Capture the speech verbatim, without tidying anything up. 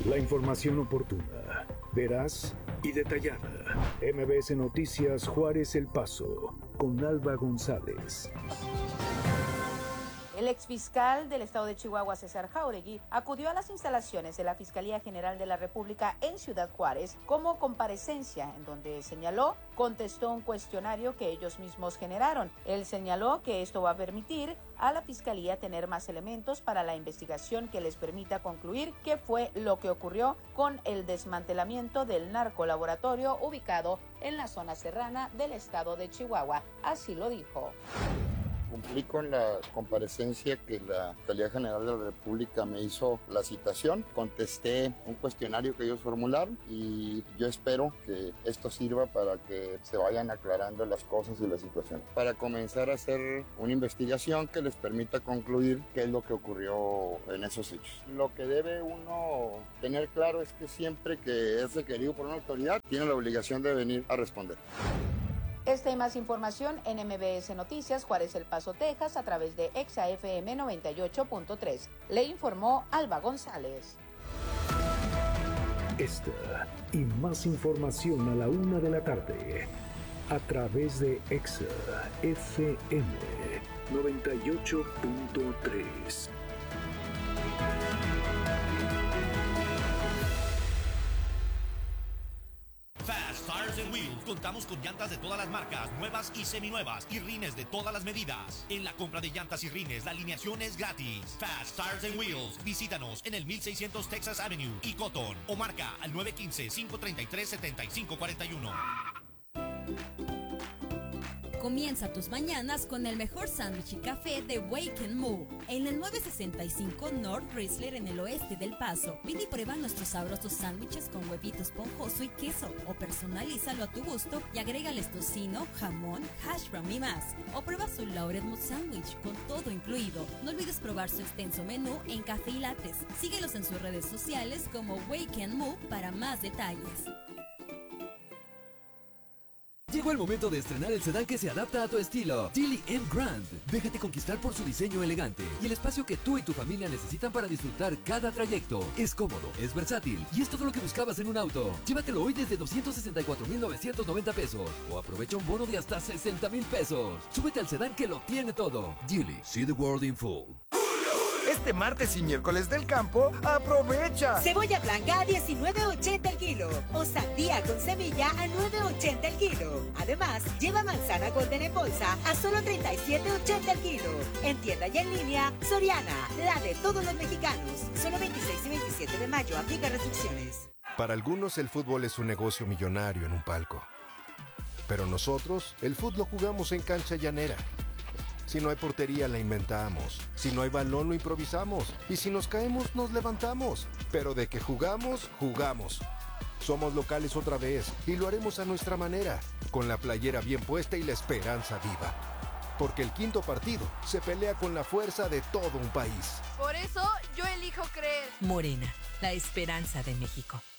La información oportuna, veraz y detallada. M B S Noticias Juárez El Paso, con Alba González. El exfiscal del estado de Chihuahua, César Jáuregui, acudió a las instalaciones de la Fiscalía General de la República en Ciudad Juárez como comparecencia, en donde señaló, contestó un cuestionario que ellos mismos generaron. Él señaló que esto va a permitir a la Fiscalía tener más elementos para la investigación que les permita concluir qué fue lo que ocurrió con el desmantelamiento del narcolaboratorio ubicado en la zona serrana del estado de Chihuahua. Así lo dijo. Cumplí con la comparecencia que la Fiscalía General de la República me hizo la citación, contesté un cuestionario que ellos formularon y yo espero que esto sirva para que se vayan aclarando las cosas y la situación, para comenzar a hacer una investigación que les permita concluir qué es lo que ocurrió en esos hechos. Lo que debe uno tener claro es que siempre que es requerido por una autoridad, tiene la obligación de venir a responder. Esta y más información en M B S Noticias Juárez El Paso, Texas, a través de Exa F M noventa y ocho punto tres. Le informó Alba González. Esta y más información a la una de la tarde, a través de Exa F M noventa y ocho punto tres. Fast Tires and Wheels. Contamos con llantas de todas las marcas, nuevas y seminuevas, y rines de todas las medidas. En la compra de llantas y rines, la alineación es gratis. Fast Tires and Wheels. Visítanos en el mil seiscientos Texas Avenue y Cotton, o marca al nueve uno cinco, cinco tres tres, siete cinco cuatro uno. Comienza tus mañanas con el mejor sándwich y café de Wake and Move en el nueve sesenta y cinco North Chrysler en el oeste del Paso. Ven y prueba nuestros sabrosos sándwiches con huevito esponjoso y queso, o personalízalo a tu gusto y agrégales tocino, jamón, hash brown y más. O prueba su Loaded Mood Sandwich con todo incluido. No olvides probar su extenso menú en café y lates. Síguelos en sus redes sociales como Wake and Move para más detalles. Llegó el momento de estrenar el sedán que se adapta a tu estilo. Geely M Grand. Déjate conquistar por su diseño elegante y el espacio que tú y tu familia necesitan para disfrutar cada trayecto. Es cómodo, es versátil y es todo lo que buscabas en un auto. Llévatelo hoy desde doscientos sesenta y cuatro mil novecientos noventa pesos o aprovecha un bono de hasta sesenta mil pesos. Súbete al sedán que lo tiene todo. Geely, see the world in full. Este martes y miércoles del campo, aprovecha. Cebolla blanca a diecinueve ochenta el kilo o sandía con semilla a nueve ochenta el kilo. Además, lleva manzana golden en bolsa a solo treinta y siete ochenta el kilo. En tienda y en línea, Soriana, la de todos los mexicanos. Solo veintiséis y veintisiete de mayo, aplica restricciones. Para algunos el fútbol es un negocio millonario en un palco. Pero nosotros, el fútbol lo jugamos en cancha llanera. Si no hay portería, la inventamos. Si no hay balón, lo improvisamos. Y si nos caemos, nos levantamos. Pero de que jugamos, jugamos. Somos locales otra vez y lo haremos a nuestra manera, con la playera bien puesta y la esperanza viva. Porque el quinto partido se pelea con la fuerza de todo un país. Por eso, yo elijo creer. Morena, la esperanza de México.